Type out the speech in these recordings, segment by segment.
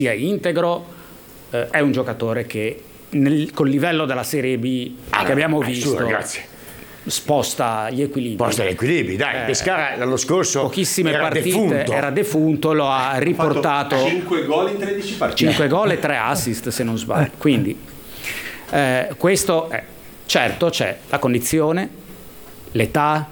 sia integro, è un giocatore che col livello della Serie B che abbiamo visto, ragazzi, sposta gli equilibri. Sposta gli equilibri, dai. Pescara l'anno scorso pochissime partite era defunto, lo ha riportato 5 gol in 13 partite. 5 gol e 3 assist se non sbaglio. Quindi questo è, certo c'è la condizione, l'età,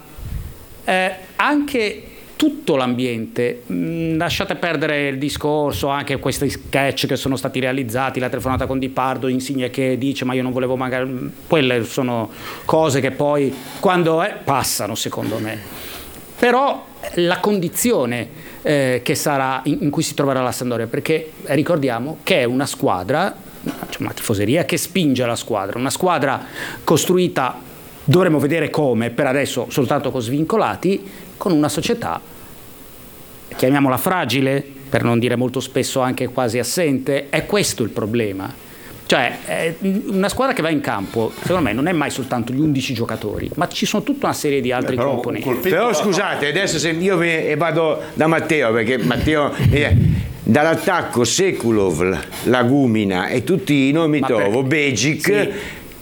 anche tutto l'ambiente. Lasciate perdere il discorso, anche questi sketch che sono stati realizzati, la telefonata con Di Pardo, Insigne che dice ma io non volevo magari, quelle sono cose che poi quando passano secondo me. Però la condizione che sarà in cui si troverà la Sampdoria, perché ricordiamo che è una squadra, una tifoseria che spinge la squadra, una squadra costruita, dovremmo vedere come, per adesso soltanto con svincolati, con una società, chiamiamola fragile, per non dire molto spesso anche quasi assente. È questo il problema. Cioè, una squadra che va in campo, secondo me, non è mai soltanto gli 11 giocatori, ma ci sono tutta una serie di altri componenti. Però scusate, adesso se io vado da Matteo, perché Matteo dall'attacco Sekulov, Lagumina e tutti i nomi trovo, Begic, sì,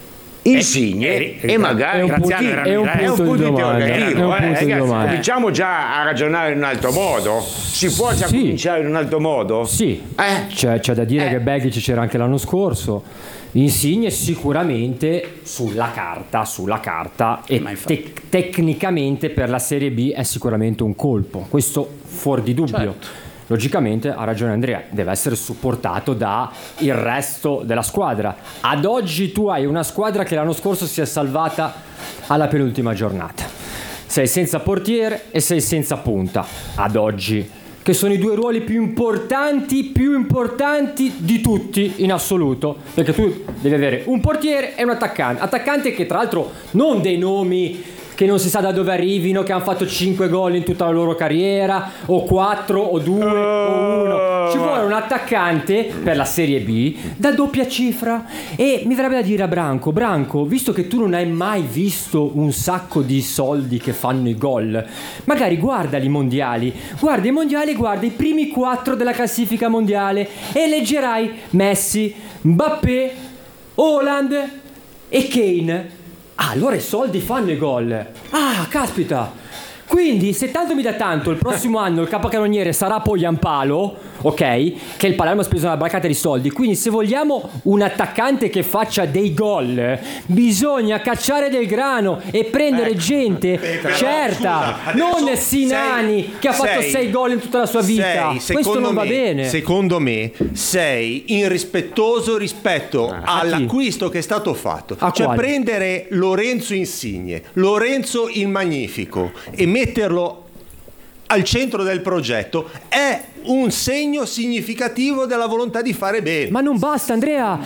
Insigne e magari è un punto di domanda. Cominciamo già a ragionare in un altro modo. Si può già cominciare in un altro modo? Sì, c'è da dire che Begic c'era anche l'anno scorso. Insigne sicuramente sulla carta e tecnicamente per la Serie B è sicuramente un colpo, questo fuori di dubbio. Certo. Logicamente, ha ragione Andrea, deve essere supportato da il resto della squadra. Ad oggi tu hai una squadra che l'anno scorso si è salvata alla penultima giornata. Sei senza portiere e sei senza punta, ad oggi, che sono i due ruoli più importanti di tutti in assoluto, perché tu devi avere un portiere e un attaccante che tra l'altro non dei nomi che non si sa da dove arrivino, che hanno fatto 5 gol in tutta la loro carriera, o 4, o 2, o 1. Ci vuole un attaccante per la Serie B da doppia cifra. E mi verrebbe da dire a Branco, visto che tu non hai mai visto un sacco di soldi che fanno i gol, magari guarda i mondiali, guarda i primi 4 della classifica mondiale e leggerai Messi, Mbappé, Haaland e Kane. Allora i soldi fanno i gol. Caspita. Quindi se tanto mi dà tanto, il prossimo anno il capocannoniere sarà Pogliampalo, ok? Che il Palermo ha speso una barcata di soldi. Quindi se vogliamo un attaccante che faccia dei gol, bisogna cacciare del grano e prendere gente certa, non Sinani che ha fatto 6 gol in tutta la sua vita. Questo non va bene. Secondo me sei irrispettoso rispetto all'acquisto che è stato fatto. Cioè prendere Lorenzo Insigne, Lorenzo il Magnifico e metterlo al centro del progetto è un segno significativo della volontà di fare bene. Ma non basta, Andrea.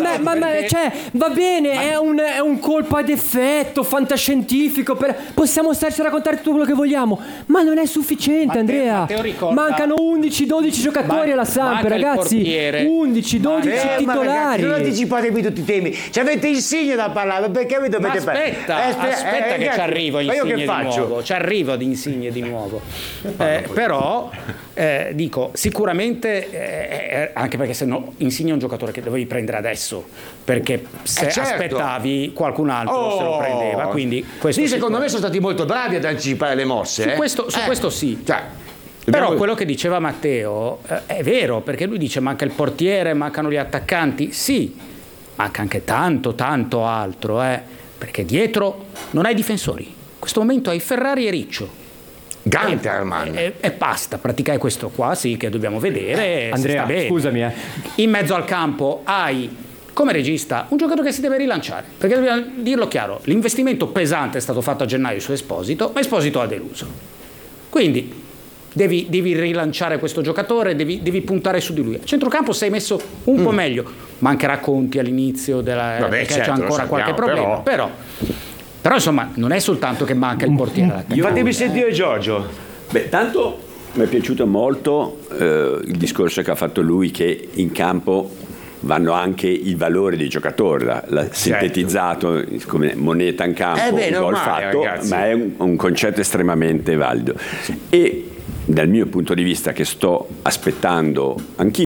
Va bene, è un colpo ad effetto fantascientifico. Possiamo starci a raccontare tutto quello che vogliamo, ma non è sufficiente, Andrea. Mancano 11-12 giocatori alla Samp, ragazzi. 11-12 titolari. Non anticipate qui tutti i temi. Ci avete Insigne da parlare, perché vi dovete aspetta che ci arrivo Insigne di nuovo. Ci arrivo ad Insigne di nuovo. Però dico sicuramente anche perché se no Insigne è un giocatore che dovevi prendere adesso, perché se aspettavi qualcun altro se lo prendeva, quindi questo secondo me sono stati molto bravi ad anticipare le mosse. Su questo sì. Però quello che diceva Matteo è vero, perché lui dice manca il portiere, mancano gli attaccanti. Sì, manca anche tanto altro, perché dietro non hai difensori. In questo momento hai Ferrari e Riccio. Ganterman e basta, praticare questo qua che dobbiamo vedere. Andrea, scusami in mezzo al campo hai come regista un giocatore che si deve rilanciare, perché dobbiamo dirlo chiaro, l'investimento pesante è stato fatto a gennaio su Esposito, ma Esposito ha deluso, quindi devi rilanciare questo giocatore, devi puntare su di lui. A centrocampo sei messo un po' meglio, mancherà Conti all'inizio perché c'è ancora qualche problema, però insomma non è soltanto che manca il portiere. Fatemi sentire Giorgio. Tanto mi è piaciuto molto il discorso che ha fatto lui, che in campo vanno anche i valori dei giocatori, l'ha sintetizzato come moneta in campo, un gol fatto, ragazzi. Ma è un concetto estremamente valido. E dal mio punto di vista, che sto aspettando anch'io